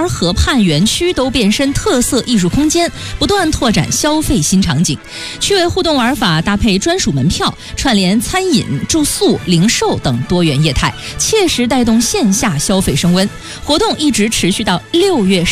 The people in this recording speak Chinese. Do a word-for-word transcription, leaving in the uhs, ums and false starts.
河畔园区都变身特色艺术空间，不断拓展消费新场景。趣味互动玩法搭配专属门票，串联餐饮、住宿、零售等多元业态，切实带动线下消费升温。活动一直持续到六月